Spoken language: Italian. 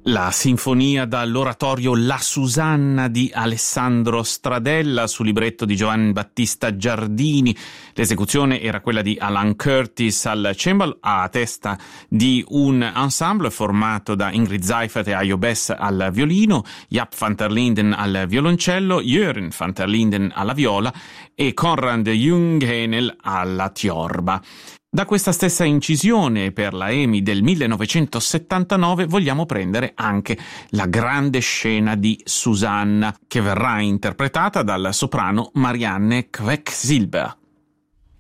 La sinfonia dall'oratorio La Susanna di Alessandro Stradella su libretto di Giovanni Battista Giardini. L'esecuzione era quella di Alan Curtis al cembalo, a testa di un ensemble formato da Ingrid Seifert e Ayo Bess al violino, Jaap van der Linden al violoncello, Jørgen van der Linden alla viola e Konrad Jungheinel alla tiorba. Da questa stessa incisione per la EMI del 1979 vogliamo prendere anche la grande scena di Susanna, che verrà interpretata dal soprano Marianne Quecksilber.